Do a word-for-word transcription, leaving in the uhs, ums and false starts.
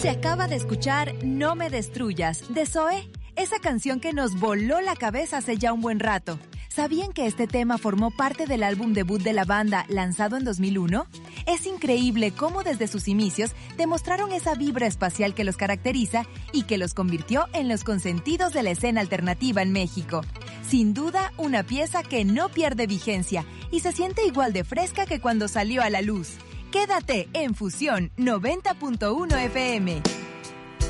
Se acaba de escuchar No me destruyas, de Zoé, esa canción que nos voló la cabeza hace ya un buen rato. ¿Sabían que este tema formó parte del álbum debut de la banda, lanzado en dos mil uno? Es increíble cómo desde sus inicios demostraron esa vibra espacial que los caracteriza y que los convirtió en los consentidos de la escena alternativa en México. Sin duda, una pieza que no pierde vigencia y se siente igual de fresca que cuando salió a la luz. Quédate en Fusión noventa punto uno F M.